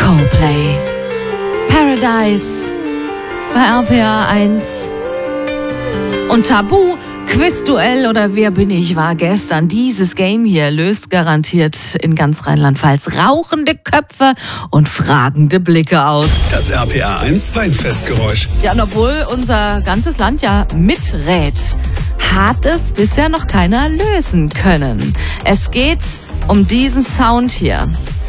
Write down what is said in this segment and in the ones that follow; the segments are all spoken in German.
Coldplay. Paradise bei RPA 1. Und Tabu, Quizduell oder Wer bin ich war gestern. Dieses Game hier löst garantiert in ganz Rheinland-Pfalz rauchende Köpfe und fragende Blicke aus. Das RPA 1 Weinfestgeräusch. Ja, und obwohl unser ganzes Land ja miträt, hat es bisher noch keiner lösen können. Es geht um diesen Sound hier.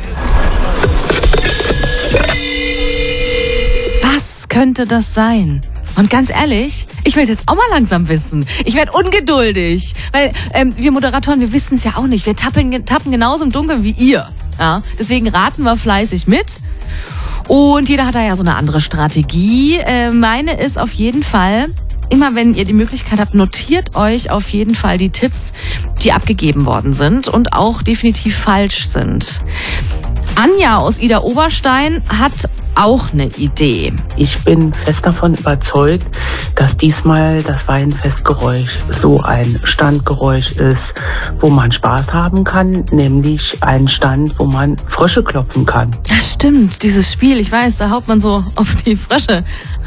Was könnte das sein? Und ganz ehrlich, ich will jetzt auch mal langsam wissen. Ich werde ungeduldig, weil wir Moderatoren, wir wissen es ja auch nicht. Wir tappen genauso im Dunkeln wie ihr. Ja? Deswegen raten wir fleißig mit. Und jeder hat da ja so eine andere Strategie. Meine ist auf jeden Fall, immer wenn ihr die Möglichkeit habt, notiert euch auf jeden Fall die Tipps, die abgegeben worden sind und auch definitiv falsch sind. Anja aus Idar-Oberstein hat auch eine Idee. Ich bin fest davon überzeugt, dass diesmal das Weinfestgeräusch so ein Standgeräusch ist, wo man Spaß haben kann, nämlich ein Stand, wo man Frösche klopfen kann. Ja, stimmt, dieses Spiel, ich weiß, da haut man so auf die Frösche.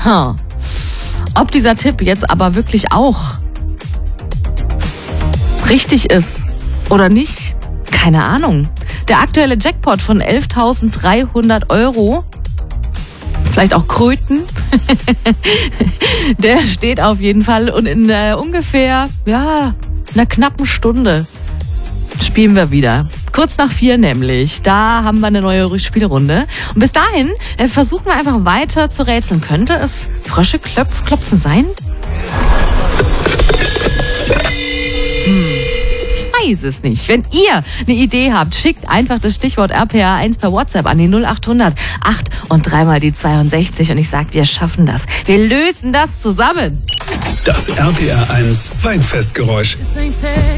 Ob dieser Tipp jetzt aber wirklich auch richtig ist oder nicht, keine Ahnung. Der aktuelle Jackpot von 11.300 €, vielleicht auch Kröten, der steht auf jeden Fall. Und in ungefähr einer knappen Stunde spielen wir wieder. Kurz nach 4 nämlich. Da haben wir eine neue Spielrunde. Und bis dahin versuchen wir einfach weiter zu rätseln. Könnte es Frösche klopfen sein? Ich weiß es nicht. Wenn ihr eine Idee habt, schickt einfach das Stichwort RPA 1 per WhatsApp an die 0800 8 und 3 mal die 62 und ich sag, wir schaffen das. Wir lösen das zusammen. Das RPA 1 Weinfestgeräusch.